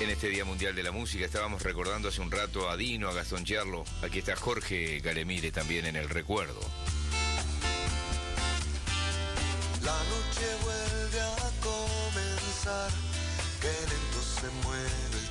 En este Día Mundial de la Música estábamos recordando hace un rato a Dino, a Gastón Charlo. Aquí está Jorge Galemire también en el recuerdo. La noche vuelve a comenzar, que lento se mueve el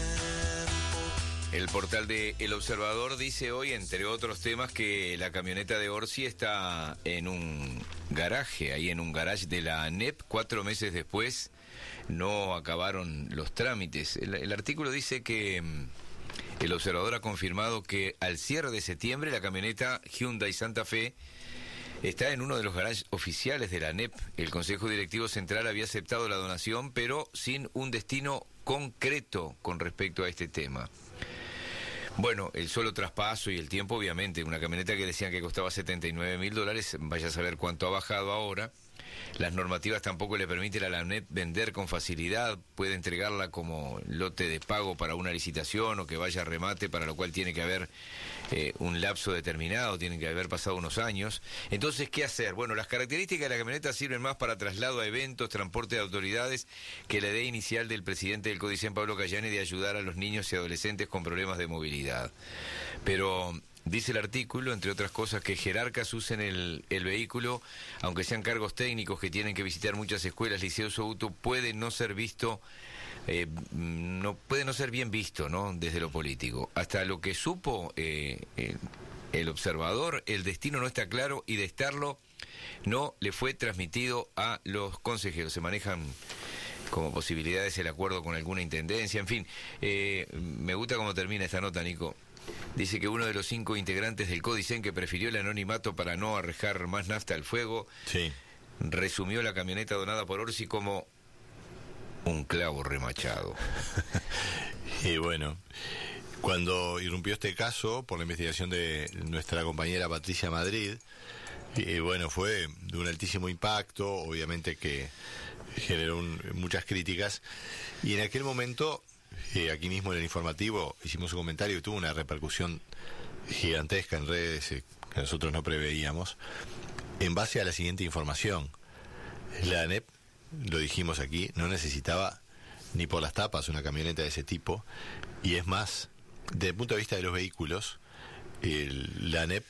tiempo. El portal de El Observador dice hoy, entre otros temas, que la camioneta de Orsi está en un garaje, ahí en un garage de la ANEP, 4 meses después. No acabaron los trámites. El artículo dice que El Observador ha confirmado que al cierre de septiembre la camioneta Hyundai Santa Fe está en uno de los garajes oficiales de la ANEP. El Consejo Directivo Central había aceptado la donación, pero sin un destino concreto con respecto a este tema. Bueno, el solo traspaso y el tiempo, obviamente, una camioneta que decían que costaba $79.000, vaya a saber cuánto ha bajado ahora. Las normativas tampoco le permiten a la ANEP vender con facilidad, puede entregarla como lote de pago para una licitación o que vaya a remate, para lo cual tiene que haber un lapso determinado, tienen que haber pasado unos años. Entonces, ¿qué hacer? Bueno, las características de la camioneta sirven más para traslado a eventos, transporte de autoridades, que la idea inicial del presidente del Codicen, Pablo Cayani, de ayudar a los niños y adolescentes con problemas de movilidad. Pero dice el artículo, entre otras cosas, que jerarcas usen el vehículo, aunque sean cargos técnicos que tienen que visitar muchas escuelas, liceos o auto, puede no ser visto, puede no ser bien visto, ¿no? Desde lo político. Hasta lo que supo el Observador, el destino no está claro y de estarlo no le fue transmitido a los consejeros. Se manejan como posibilidades el acuerdo con alguna intendencia, en fin. Me gusta cómo termina esta nota, Nico. Dice que uno de los 5 integrantes del Codicen que prefirió el anonimato para no arrojar más nafta al fuego, sí, resumió la camioneta donada por Orsi como un clavo remachado. Y bueno, cuando irrumpió este caso por la investigación de nuestra compañera Patricia Madrid, bueno, fue de un altísimo impacto, obviamente que generó muchas críticas, y en aquel momento aquí mismo en el informativo hicimos un comentario que tuvo una repercusión gigantesca en redes que nosotros no preveíamos, en base a la siguiente información. La ANEP, lo dijimos aquí, no necesitaba ni por las tapas una camioneta de ese tipo, y es más, desde el punto de vista de los vehículos, la ANEP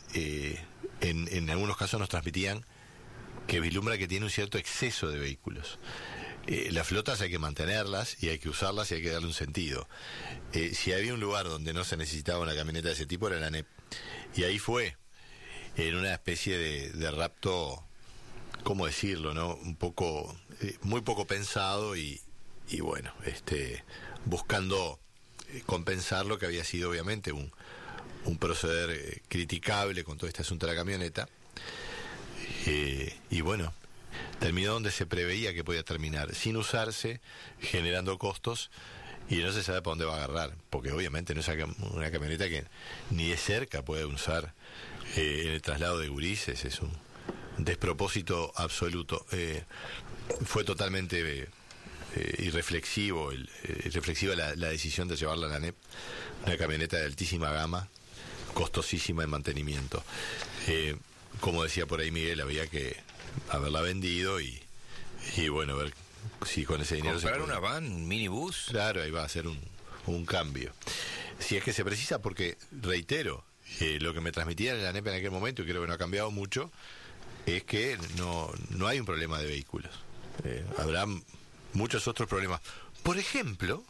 en algunos casos nos transmitían que vislumbra que tiene un cierto exceso de vehículos. Las flotas hay que mantenerlas y hay que usarlas y hay que darle un sentido. Si había un lugar donde no se necesitaba una camioneta de ese tipo era la ANEP, y ahí fue en una especie de rapto, ¿cómo decirlo?, ¿no? Un poco, muy poco pensado y bueno, buscando compensar lo que había sido obviamente un proceder criticable con todo este asunto de la camioneta, y bueno, terminó donde se preveía que podía terminar, sin usarse, generando costos, y no se sabe para dónde va a agarrar, porque obviamente no es una camioneta que ni de cerca puede usar en el traslado de gurises. Es un despropósito absoluto. Fue totalmente irreflexiva la decisión de llevarla a la ANEP, una camioneta de altísima gama, costosísima en mantenimiento. Como decía por ahí Miguel, había que haberla vendido y bueno, ver si con ese dinero comprar una van, un minibús. Claro, ahí va a ser un cambio, si es que se precisa, porque reitero, lo que me transmitía la ANEP en aquel momento, y creo que no ha cambiado mucho, es que no hay un problema de vehículos. Habrá muchos otros problemas, por ejemplo.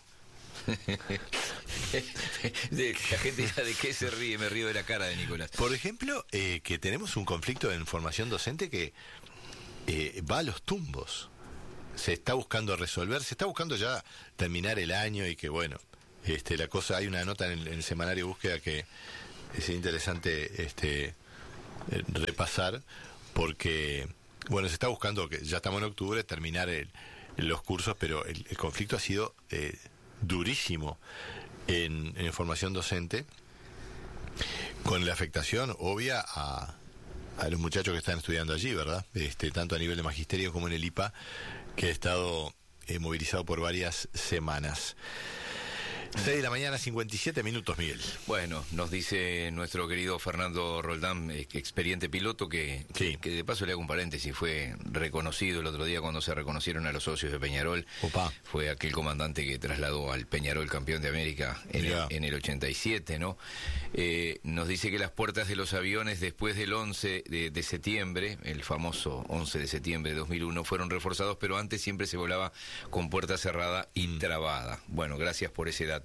La gente ya de qué se ríe, me río de la cara de Nicolás. Por ejemplo, que tenemos un conflicto de formación docente que va a los tumbos. Se está buscando resolver, se está buscando ya terminar el año, y que bueno, la cosa, hay una nota en el semanario Búsqueda que es interesante repasar, porque bueno, se está buscando, que ya estamos en octubre, terminar los cursos, pero el conflicto ha sido durísimo en formación docente, con la afectación obvia a los muchachos que están estudiando allí, ¿verdad? Tanto a nivel de magisterio como en el IPA, que ha estado movilizado por varias semanas. 6 de la mañana, 57 minutos, Miguel. Bueno, nos dice nuestro querido Fernando Roldán, experiente piloto, que de paso le hago un paréntesis, fue reconocido el otro día cuando se reconocieron a los socios de Peñarol. Opa. Fue aquel comandante que trasladó al Peñarol campeón de América en el 87, ¿no? Nos dice que las puertas de los aviones después del 11 de septiembre, el famoso 11 de septiembre de 2001, fueron reforzados, pero antes siempre se volaba con puerta cerrada y trabada. Bueno, gracias por ese dato.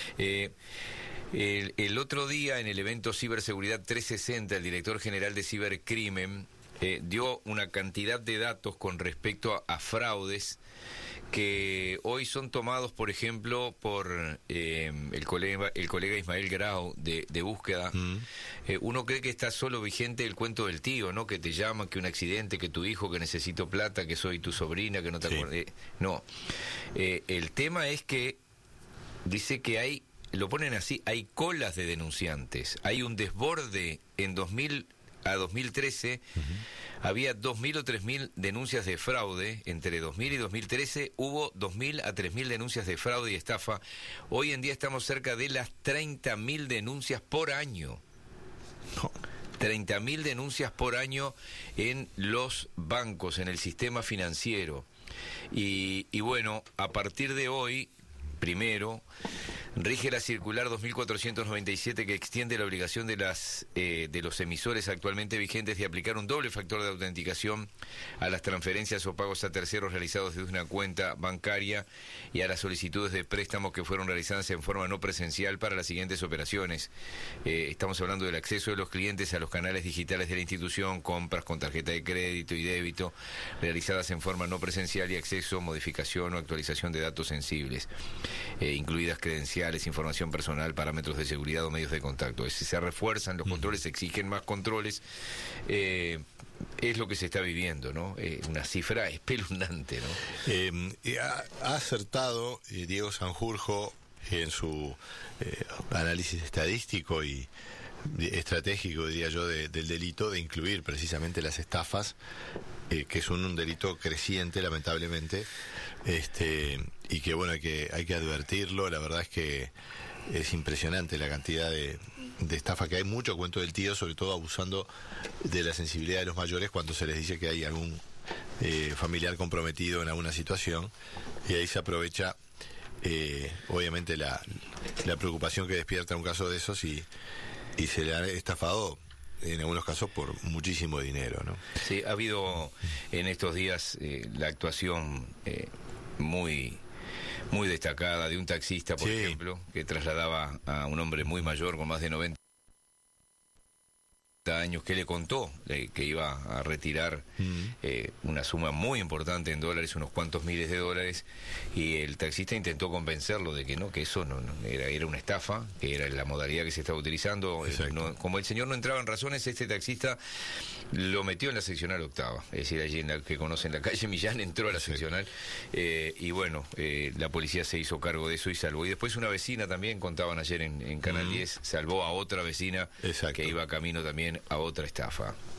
El otro día en el evento Ciberseguridad 360, el director general de Cibercrimen dio una cantidad de datos con respecto a fraudes que hoy son tomados, por ejemplo, por el colega Ismael Grau de Búsqueda. Uno cree que está solo vigente el cuento del tío, ¿no? Que te llama, que un accidente, que tu hijo, que necesito plata, que soy tu sobrina, que no te acuerdas. No. El tema es que dice que hay, lo ponen así, hay colas de denunciantes. Hay un desborde en 2000 a 2013. Había 2.000 o 3.000 denuncias de fraude. Entre 2000 y 2013 hubo 2.000 a 3.000 denuncias de fraude y estafa. Hoy en día estamos cerca de las 30.000 denuncias por año. 30.000 denuncias por año en los bancos, en el sistema financiero. Y bueno, a partir de hoy, primero, rige la circular 2497 que extiende la obligación de los emisores actualmente vigentes de aplicar un doble factor de autenticación a las transferencias o pagos a terceros realizados desde una cuenta bancaria y a las solicitudes de préstamos que fueron realizadas en forma no presencial para las siguientes operaciones. Estamos hablando del acceso de los clientes a los canales digitales de la institución, compras con tarjeta de crédito y débito realizadas en forma no presencial y acceso, modificación o actualización de datos sensibles, incluidas credenciales, información personal, parámetros de seguridad o medios de contacto. Se refuerzan los controles, se exigen más controles. Es lo que se está viviendo, ¿no? Una cifra espeluznante, ¿no? Ha acertado Diego Sanjurjo en su análisis estadístico y estratégico, diría yo, del delito, de incluir precisamente las estafas, que son un delito creciente, lamentablemente, y que bueno, hay que advertirlo. La verdad es que es impresionante la cantidad de estafa que hay. Mucho cuento del tío, sobre todo abusando de la sensibilidad de los mayores cuando se les dice que hay algún familiar comprometido en alguna situación, y ahí se aprovecha obviamente la preocupación que despierta un caso de esos, y se le ha estafado en algunos casos por muchísimo dinero, ¿no? Sí, ha habido en estos días la actuación muy destacada de un taxista, por ejemplo, que trasladaba a un hombre muy mayor, con más de 90 años, que le contó que iba a retirar una suma muy importante en dólares, unos cuantos miles de dólares, y el taxista intentó convencerlo de que no, que eso no era una estafa, que era la modalidad que se estaba utilizando. Como el señor no entraba en razones, este taxista lo metió en la seccional octava, es decir, allí en la que conocen la calle Millán, entró a la seccional, y bueno, la policía se hizo cargo de eso y salvó. Y después una vecina también, contaban ayer en Canal 10, salvó a otra vecina que iba camino también a otra estafa.